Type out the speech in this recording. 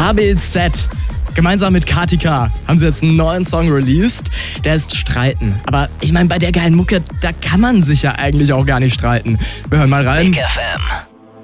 ABZ. Gemeinsam mit Katika haben sie jetzt einen neuen Song released. Der ist Streiten. Aber ich meine, bei der geilen Mucke, da kann man sich ja eigentlich auch gar nicht streiten. Wir hören mal rein. Big FM.